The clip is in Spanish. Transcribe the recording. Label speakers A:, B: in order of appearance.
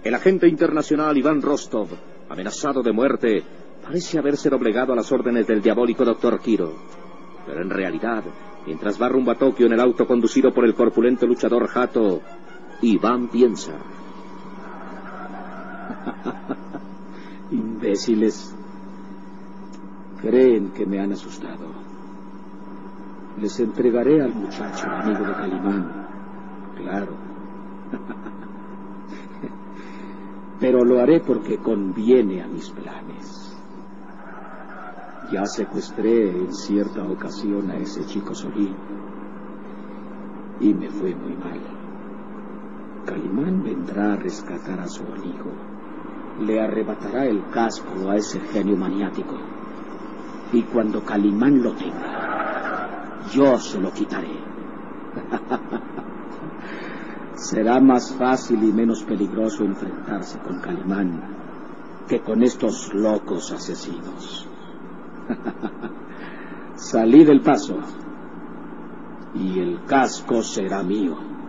A: El agente internacional Iván Rostov, amenazado de muerte, parece haberse doblegado a las órdenes del diabólico Dr. Kiro. Pero en realidad, mientras va rumbo a Tokio en el auto conducido por el corpulento luchador Hato, Iván piensa.
B: Imbéciles. Creen que me han asustado. Les entregaré al muchacho, amigo de Calimán. Claro. Pero lo haré porque conviene a mis planes. Ya secuestré en cierta ocasión a ese chico Solín. Y me fue muy mal. Calimán vendrá a rescatar a su amigo. Le arrebatará el casco a ese genio maniático. Y cuando Calimán lo tenga, yo se lo quitaré. Será más fácil y menos peligroso enfrentarse con Calimán que con estos locos asesinos. Salí del paso y el casco será mío.